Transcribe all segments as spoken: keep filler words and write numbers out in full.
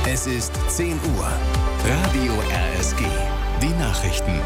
Es ist zehn Uhr. Radio R S G. Die Nachrichten.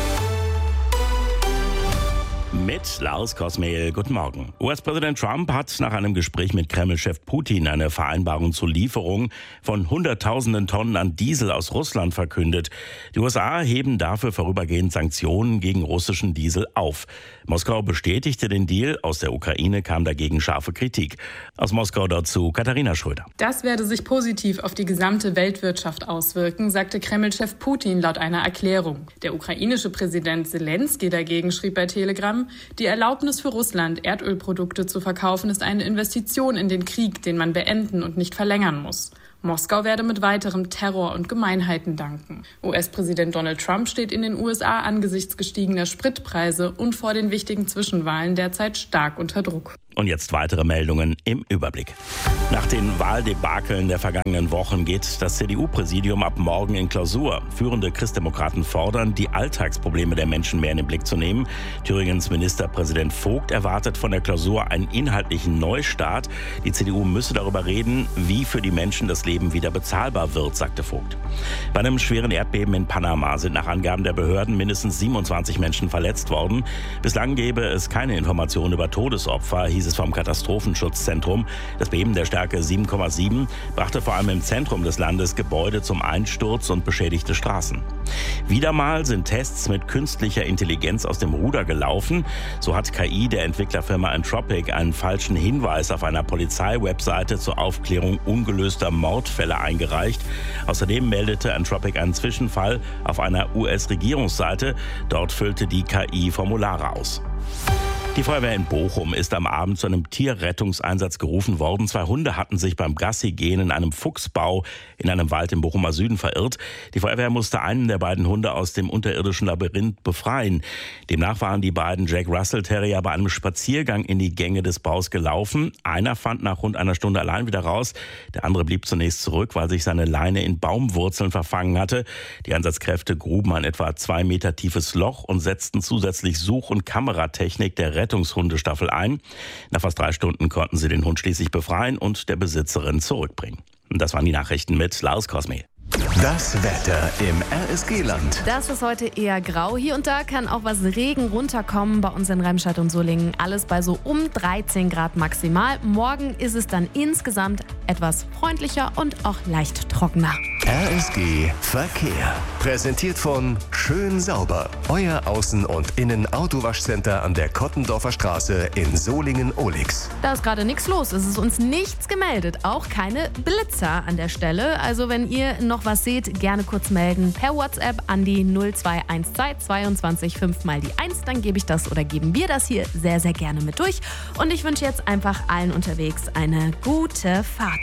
Mit Lars Kosmehl, guten Morgen. U S-Präsident Trump hat nach einem Gespräch mit Kreml-Chef Putin eine Vereinbarung zur Lieferung von Hunderttausenden Tonnen an Diesel aus Russland verkündet. Die U S A heben dafür vorübergehend Sanktionen gegen russischen Diesel auf. Moskau bestätigte den Deal, aus der Ukraine kam dagegen scharfe Kritik. Aus Moskau dazu Katharina Schröder. Das werde sich positiv auf die gesamte Weltwirtschaft auswirken, sagte Kreml-Chef Putin laut einer Erklärung. Der ukrainische Präsident Zelensky dagegen schrieb bei Telegram: Die Erlaubnis für Russland, Erdölprodukte zu verkaufen, ist eine Investition in den Krieg, den man beenden und nicht verlängern muss. Moskau werde mit weiterem Terror und Gemeinheiten danken. U S-Präsident Donald Trump steht in den U S A angesichts gestiegener Spritpreise und vor den wichtigen Zwischenwahlen derzeit stark unter Druck. Und jetzt weitere Meldungen im Überblick. Nach den Wahldebakeln der vergangenen Wochen geht das C D U-Präsidium ab morgen in Klausur. Führende Christdemokraten fordern, die Alltagsprobleme der Menschen mehr in den Blick zu nehmen. Thüringens Ministerpräsident Vogt erwartet von der Klausur einen inhaltlichen Neustart. Die C D U müsse darüber reden, wie für die Menschen das Leben wieder bezahlbar wird, sagte Vogt. Bei einem schweren Erdbeben in Panama sind nach Angaben der Behörden mindestens siebenundzwanzig Menschen verletzt worden. Bislang gebe es keine Informationen über Todesopfer, hieß es vom Katastrophenschutzzentrum. Das Beben der Stärke sieben Komma sieben brachte vor allem im Zentrum des Landes Gebäude zum Einsturz und beschädigte Straßen. Wieder mal sind Tests mit künstlicher Intelligenz aus dem Ruder gelaufen. So hat K I der Entwicklerfirma Anthropic einen falschen Hinweis auf einer Polizeiwebseite zur Aufklärung ungelöster Mordfälle eingereicht. Außerdem meldete Anthropic einen Zwischenfall auf einer U S-Regierungsseite. Dort füllte die K I Formulare aus. Die Feuerwehr in Bochum ist am Abend zu einem Tierrettungseinsatz gerufen worden. Zwei Hunde hatten sich beim Gassi-Gehen in einem Fuchsbau in einem Wald im Bochumer Süden verirrt. Die Feuerwehr musste einen der beiden Hunde aus dem unterirdischen Labyrinth befreien. Demnach waren die beiden Jack Russell Terrier bei einem Spaziergang in die Gänge des Baus gelaufen. Einer fand nach rund einer Stunde allein wieder raus. Der andere blieb zunächst zurück, weil sich seine Leine in Baumwurzeln verfangen hatte. Die Einsatzkräfte gruben ein etwa zwei Meter tiefes Loch und setzten zusätzlich Such- und Kameratechnik der Rettungshundestaffel ein. Nach fast drei Stunden konnten sie den Hund schließlich befreien und der Besitzerin zurückbringen. Und das waren die Nachrichten mit Lars Kosmehl. Das Wetter im R S G-Land. Das ist heute eher grau. Hier und da kann auch was Regen runterkommen. Bei uns in Remscheid und Solingen alles bei so um dreizehn Grad maximal. Morgen ist es dann insgesamt etwas freundlicher und auch leicht trockener. R S G Verkehr. Präsentiert von Schön Sauber. Euer Außen- und Innen-Autowaschcenter an der Kottendorfer Straße in Solingen-Ohlix. Da ist gerade nichts los. Es ist uns nichts gemeldet. Auch keine Blitzer an der Stelle. Also wenn ihr noch was seht, gerne kurz melden per WhatsApp an die null zwei eins zwei zweiundzwanzig fünf mal die eins. Dann gebe ich das oder geben wir das hier sehr, sehr gerne mit durch. Und ich wünsche jetzt einfach allen unterwegs eine gute Fahrt.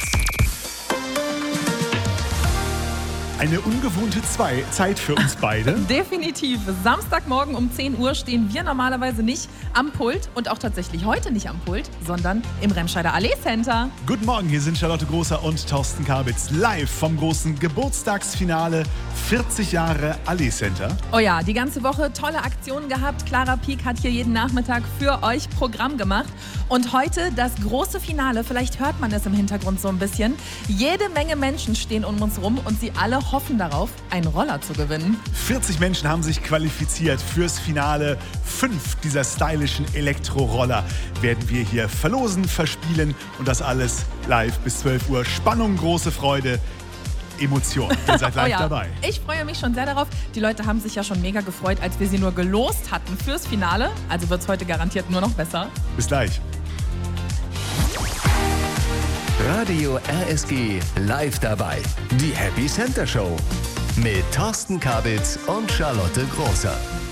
Eine ungewohnte zwei Zeit für uns beide. Definitiv. Samstagmorgen um zehn Uhr stehen wir normalerweise nicht am Pult und auch tatsächlich heute nicht am Pult, sondern im Remscheider Allee Center. Guten Morgen, hier sind Charlotte Großer und Thorsten Kabitz live vom großen Geburtstagsfinale vierzig Jahre Allee Center. Oh ja, die ganze Woche tolle Aktionen gehabt. Clara Pieck hat hier jeden Nachmittag für euch Programm gemacht. Und heute das große Finale, vielleicht hört man es im Hintergrund so ein bisschen. Jede Menge Menschen stehen um uns rum und sie alle hoffen darauf, einen Roller zu gewinnen. vierzig Menschen haben sich qualifiziert fürs Finale. Fünf dieser stylischen Elektroroller werden wir hier verlosen, verspielen und das alles live bis zwölf Uhr. Spannung, große Freude, Emotion. Ihr seid live oh ja. dabei. Ich freue mich schon sehr darauf. Die Leute haben sich ja schon mega gefreut, als wir sie nur gelost hatten fürs Finale. Also wird es heute garantiert nur noch besser. Bis gleich. Radio R S G live dabei. Die Happy Center Show mit Thorsten Kabitz und Charlotte Großer.